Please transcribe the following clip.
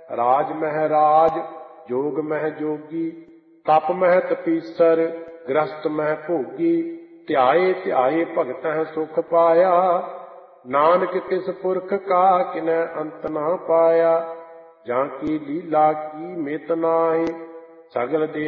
ਰਾਜ ਮਹਿ ਰਾਜ, ਜੋਗ ਮਹਿ ਜੋਗੀ, ਤਪ ਮਹਿ ਤਪੀਸਰ, ਗ੍ਰਸਤ ਮਹਿ ਭੋਗੀ। ਧਿਆਏ ਧਿਆਏ ਭਗਤਹਿ ਸੁਖ ਪਾਇਆ, ਨਾਨਕ ਤਿਸ ਪੁਰਖ ਕਾ ਕਿਨੈ ਅੰਤ ਨਾ ਪਾਇਆ। ਜਾਂ ਕੀ ਲੀਲਾ ਕੀ ਮਿਤ ਨਾਹਿ, ਸਗਲ